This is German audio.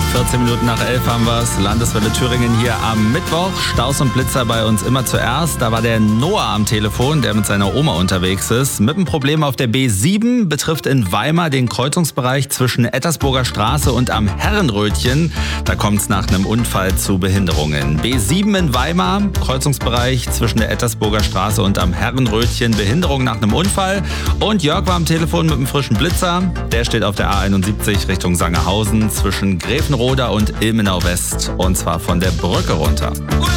14 Minuten nach 11 haben wir es. Landeswelle Thüringen hier am Mittwoch. Staus und Blitzer bei uns immer zuerst. Da war der Noah am Telefon, der mit seiner Oma unterwegs ist. Mit einem Problem auf der B7 betrifft in Weimar den Kreuzungsbereich zwischen Ettersburger Straße und am Herrenrötchen. Da kommt es nach einem Unfall zu Behinderungen. B7 in Weimar, Kreuzungsbereich zwischen der Ettersburger Straße und am Herrenrötchen. Behinderung nach einem Unfall. Und Jörg war am Telefon mit einem frischen Blitzer. Der steht auf der A71 Richtung Sangerhausen zwischen Gräfenroda und Ilmenau West. Und zwar von der Brücke runter.